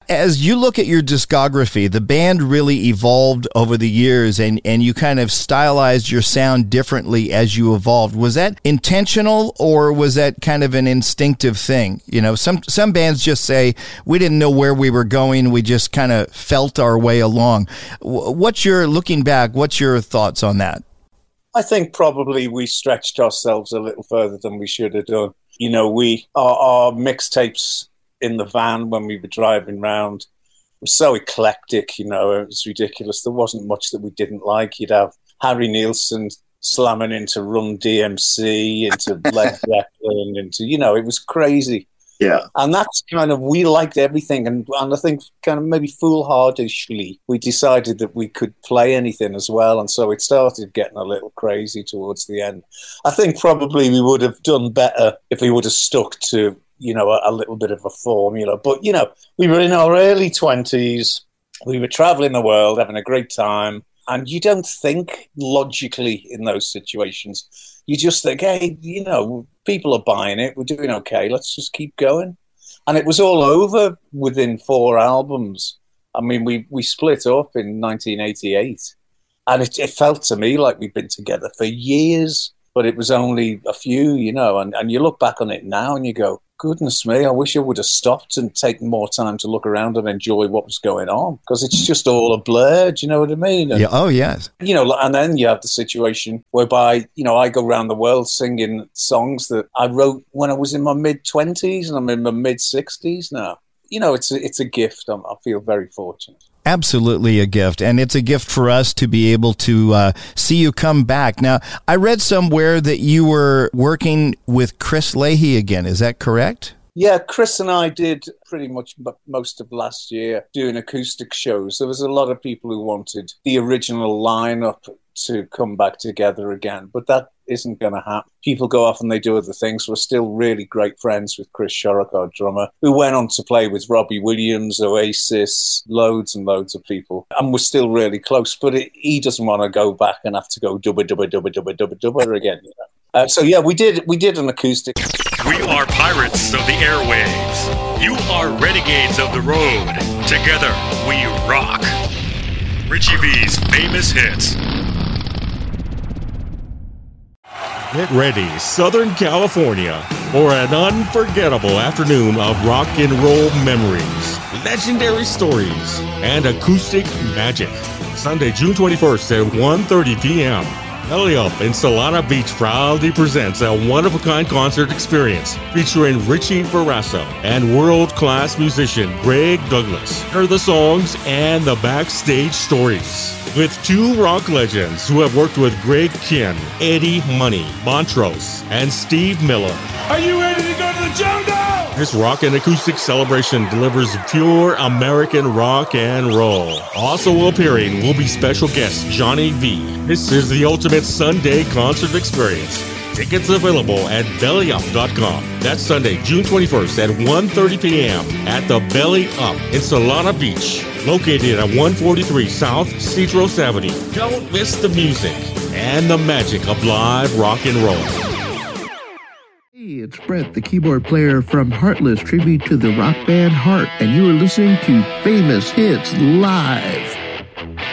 As you look at your discography, the band really evolved over the years, and you kind of stylized your sound differently as you evolved. Was that intentional, or was that kind of an instinctive thing? You know, some bands just say, we didn't know where we were going, we just kind of felt our way along. Looking back, what's your thoughts on that? I think probably we stretched ourselves a little further than we should have done. You know, our mixtapes in the van when we were driving around was so eclectic, you know, it was ridiculous. There wasn't much that we didn't like. You'd have Harry Nilsson slamming into Run DMC, into Led Zeppelin, into, you know, it was crazy. Yeah. And that's kind of, we liked everything. And I think kind of maybe foolhardishly, we decided that we could play anything as well. And so it started getting a little crazy towards the end. I think probably we would have done better if we would have stuck to, you know, a little bit of a formula. But, you know, we were in our early 20s. We were traveling the world, having a great time. And you don't think logically in those situations. You just think, hey, you know, people are buying it. We're doing okay. Let's just keep going. And it was all over within 4 albums. I mean, we split up in 1988. And it felt to me like we'd been together for years. But it was only a few, you know. And you look back on it now and you go, goodness me, I wish I would have stopped and taken more time to look around and enjoy what was going on, because it's just all a blur, do you know what I mean? And, yeah. Oh, yes. You know, and then you have the situation whereby, you know, I go around the world singing songs that I wrote when I was in my mid-20s, and I'm in my mid-60s now. You know, it's a gift. I feel very fortunate. Absolutely a gift. And it's a gift for us to be able to see you come back. Now, I read somewhere that you were working with Chris Leahy again. Is that correct? Yeah, Chris and I did pretty much most of last year doing acoustic shows. There was a lot of people who wanted the original lineup to come back together again, but that isn't going to happen. People go off and they do other things. We're still really great friends with Chris Sharrock, our drummer, who went on to play with Robbie Williams, Oasis, loads and loads of people. And we're still really close, but he doesn't want to go back and have to go dubba again. You know? So yeah, we did an acoustic. We are pirates of the airwaves. You are renegades of the road. Together, we rock. Richie V's famous hits. Get ready, Southern California, for an unforgettable afternoon of rock and roll memories, legendary stories, and acoustic magic. Sunday, June 21st at 1:30 p.m. Belly Up in Solana Beach proudly presents a one-of-a-kind concert experience featuring Richie Barrasso and world-class musician Greg Douglas. Hear the songs and the backstage stories. With 2 rock legends who have worked with Greg Kihn, Eddie Money, Montrose, and Steve Miller. Are you ready to go to the jungle? This rock and acoustic celebration delivers pure American rock and roll. Also appearing will be special guest Johnny V. This is the ultimate Sunday concert experience. Tickets available at BellyUp.com. That's Sunday, June 21st at 1:30 p.m. at the Belly Up in Solana Beach, located at 143 South Cedros Avenue. Don't miss the music and the magic of live rock and roll. Hey, it's Brett, the keyboard player from Heartless, tribute to the rock band Heart, and you are listening to Famous Hits Live.